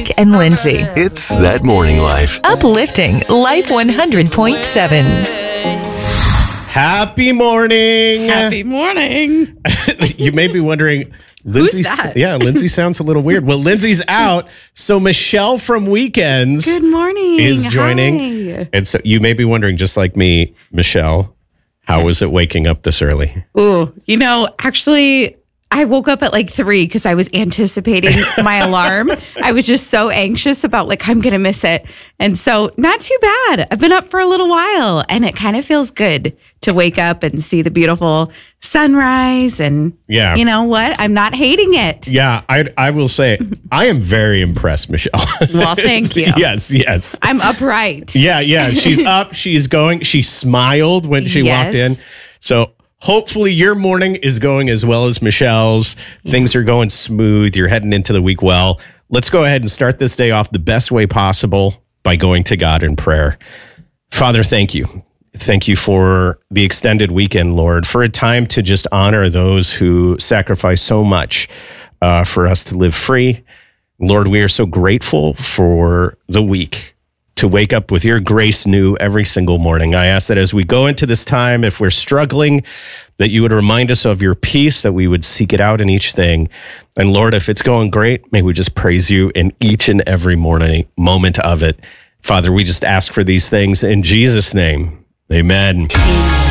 Nick and Lindsay. It's That Morning Life. Uplifting Life 100.7. Happy morning. Happy morning. You may be wondering, Lindsay. that? Yeah, Lindsay sounds a little weird. Well, Lindsay's out, so Michelle from Weekends Good morning. is joining. Hi. And so you may be wondering, just like me, Michelle, how was it waking up this early? Ooh, actually, I woke up at like 3 because I was anticipating my alarm. I was just so anxious about I'm going to miss it. And so not too bad. I've been up for a little while and it kind of feels good to wake up and see the beautiful sunrise. And Yeah. you know what? I'm not hating it. Yeah, I will say, I am very impressed, Michelle. Well, thank you. Yes. I'm upright. Yeah. She's up. She's going. She smiled when she walked in. Yes. So hopefully your morning is going as well as Michelle's. Things are going smooth. You're heading into the week well. Let's go ahead and start this day off the best way possible by going to God in prayer. Father, thank you. Thank you for the extended weekend, Lord, for a time to just honor those who sacrifice so much for us to live free. Lord, we are so grateful for the week to wake up with your grace new every single morning. I ask that as we go into this time, if we're struggling, that you would remind us of your peace, that we would seek it out in each thing. And Lord, if it's going great, may we just praise you in each and every moment of it. Father, we just ask for these things in Jesus' name. Amen.